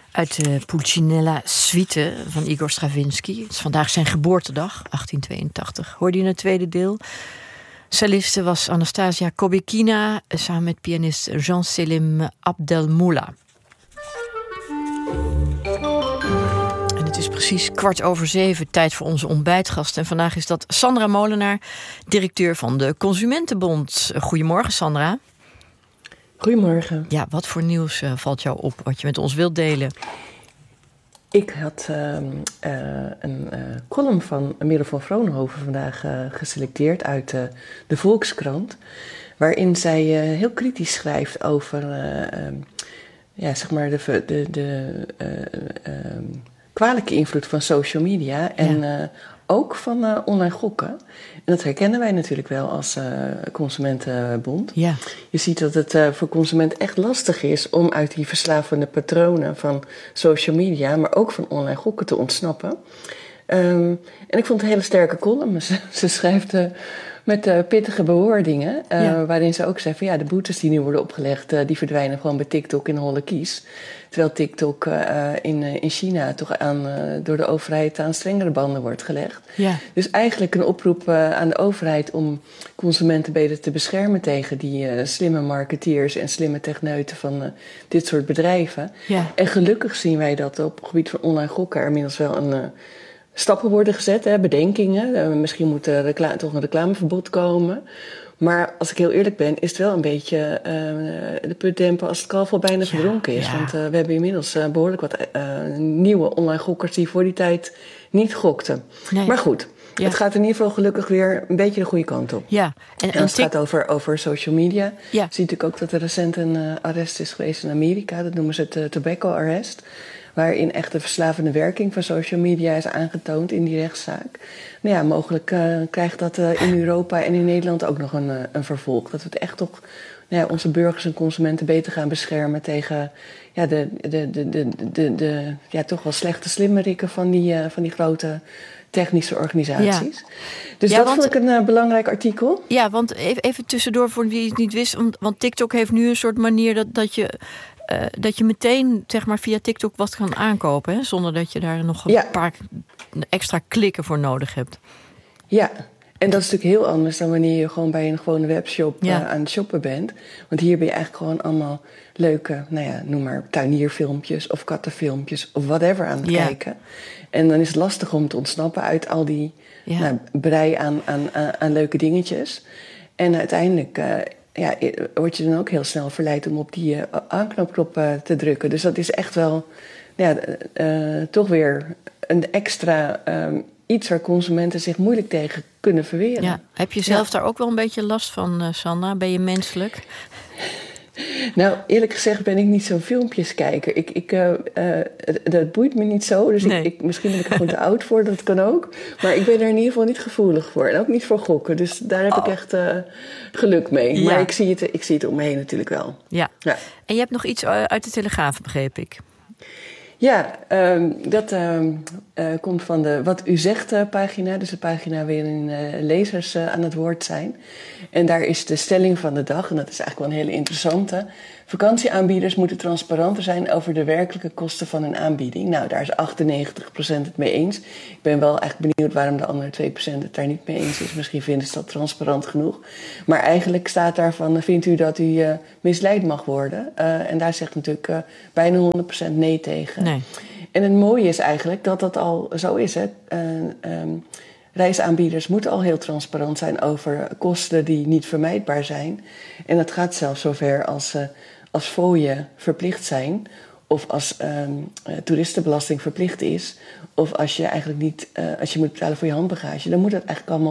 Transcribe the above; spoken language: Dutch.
Uit de Pulcinella Suite van Igor Stravinsky. Het is vandaag zijn geboortedag, 1882. Hoorde je in het tweede deel. Celliste was Anastasia Kobekina samen met pianist Jean Selim Abdelmoula. En het is precies 6:15, tijd voor onze ontbijtgast. En vandaag is dat Sandra Molenaar, directeur van de Consumentenbond. Goedemorgen, Sandra. Goedemorgen. Ja, wat voor nieuws valt jou op wat je met ons wilt delen? Ik had een column van Merel van Vroonhoven vandaag geselecteerd uit de Volkskrant. Waarin zij heel kritisch schrijft over zeg maar de kwalijke invloed van social media en ook van online gokken. En dat herkennen wij natuurlijk wel als Consumentenbond. Ja. Je ziet dat het voor consumenten echt lastig is om uit die verslavende patronen van social media, maar ook van online gokken te ontsnappen. En ik vond het een hele sterke column. Ze schrijft met pittige bewoordingen, waarin ze ook zegt van de boetes die nu worden opgelegd, die verdwijnen gewoon bij TikTok in holle kies. Terwijl TikTok in China toch door de overheid aan strengere banden wordt gelegd. Ja. Dus eigenlijk een oproep aan de overheid om consumenten beter te beschermen tegen die slimme marketeers en slimme techneuten van dit soort bedrijven. Ja. En gelukkig zien wij dat op het gebied van online gokken er inmiddels wel stappen worden gezet, bedenkingen. Misschien moet toch een reclameverbod komen. Maar als ik heel eerlijk ben, is het wel een beetje de put dempen als het kalf al bijna verdronken is. Ja. Want we hebben inmiddels behoorlijk wat nieuwe online gokkers die voor die tijd niet gokten. Nee. Maar goed, het gaat in ieder geval gelukkig weer een beetje de goede kant op. Ja. En als het gaat over social media, zie je natuurlijk ook dat er recent een arrest is geweest in Amerika. Dat noemen ze het tobacco arrest. Waarin echt de verslavende werking van social media is aangetoond in die rechtszaak. Nou ja, mogelijk krijgt dat in Europa en in Nederland ook nog een vervolg. Dat we het echt toch onze burgers en consumenten beter gaan beschermen tegen de toch wel slechte slimmerikken van die grote technische organisaties. Ja. Dus dat vond ik een belangrijk artikel. Ja, want even tussendoor voor wie het niet wist. Want TikTok heeft nu een soort manier dat je meteen zeg maar via TikTok wat kan aankopen, hè? Zonder dat je daar nog een paar extra klikken voor nodig hebt. Ja, en dat is natuurlijk heel anders dan wanneer je gewoon bij een gewone webshop aan het shoppen bent. Want hier ben je eigenlijk gewoon allemaal leuke, noem maar tuinierfilmpjes of kattenfilmpjes of whatever aan het kijken. En dan is het lastig om te ontsnappen uit al die brei aan leuke dingetjes. En uiteindelijk word je dan ook heel snel verleid om op die aanknopknop te drukken. Dus dat is echt wel toch weer een extra iets waar consumenten zich moeilijk tegen kunnen verweren. Ja. Heb je zelf daar ook wel een beetje last van, Sandra? Ben je menselijk? Nou, eerlijk gezegd ben ik niet zo'n filmpjeskijker. Dat boeit me niet zo. Dus nee. Misschien ben ik er gewoon te oud voor, dat kan ook. Maar ik ben er in ieder geval niet gevoelig voor. En ook niet voor gokken. Dus daar heb ik echt geluk mee. Ja. Maar ik zie het om me heen natuurlijk wel. Ja. En je hebt nog iets uit de Telegraaf, begreep ik. Ja, dat komt van de Wat U Zegt pagina. Dus de pagina waarin lezers aan het woord zijn. En daar is de stelling van de dag. En dat is eigenlijk wel een hele interessante. Vakantieaanbieders moeten transparanter zijn over de werkelijke kosten van hun aanbieding. Nou, daar is 98% het mee eens. Ik ben wel eigenlijk benieuwd waarom de andere 2% het daar niet mee eens is. Misschien vinden ze dat transparant genoeg. Maar eigenlijk staat daarvan, vindt u dat u misleid mag worden? En daar zegt natuurlijk bijna 100% nee tegen. Nee. En het mooie is eigenlijk dat dat al zo is. Hè? Reisaanbieders moeten al heel transparant zijn over kosten die niet vermijdbaar zijn. En dat gaat zelfs zover als fooien verplicht zijn, of als toeristenbelasting verplicht is, of als je eigenlijk niet, als je moet betalen voor je handbagage, dan moet dat eigenlijk allemaal